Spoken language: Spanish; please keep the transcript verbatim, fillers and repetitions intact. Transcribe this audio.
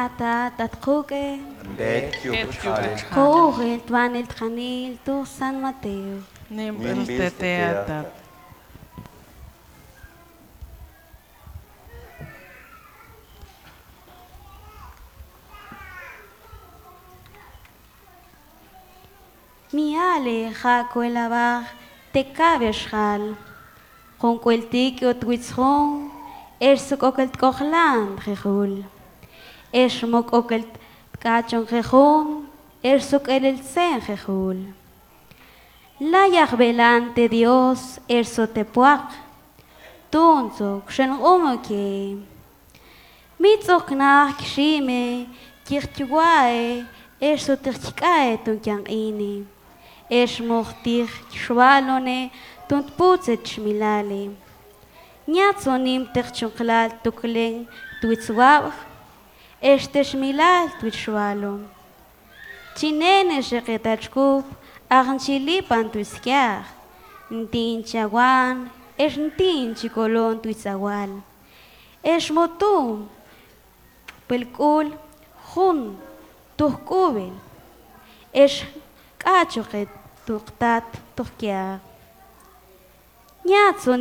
Ata tatkuke, Det jubuchale. Coge el tuanel tranil tu San Mateo. Nimbus te teatat. Mi ale jaco el abar te cabe schal. Con quel tikio twitzron, er so kokelt kochlan gehul. Er smok kokelt kachon gehon, er so el sen gehul. La yachbelante Dios er so te puak. Tonzo kshen omoke. Mitzok nach kshime, kirchtuae, er so terchikae ton kyang ini. Es mochtir shwalone tunt putzet shmilale. Nyatsonim terchunklal tukling tuitzwab. Este shmilal tuitzwalo. Chinene sheketachkup arnchilipan tuiskiar. Ntin chaguan es ntin chicolon tuitzawal. Es motum pelkul jun tuhkubel. Es kachoket tuktat tukya. Nyatson